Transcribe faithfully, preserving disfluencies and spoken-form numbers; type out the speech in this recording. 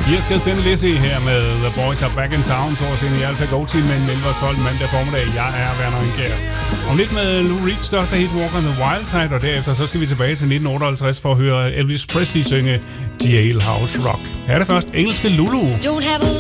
Jeg skal sende Lizzie her med The Boys Are Back in Town, så at sende i Alfa Go-Team med elleve tolv mandag formiddag. Jeg er Werner Engkjær. Om lidt med Lou Reeds største hit Walk on the Wild Side, og derefter så skal vi tilbage til nitten otteoghalvtreds for at høre Elvis Presley synge Jailhouse Rock. Her er det først engelske Lulu. Don't have a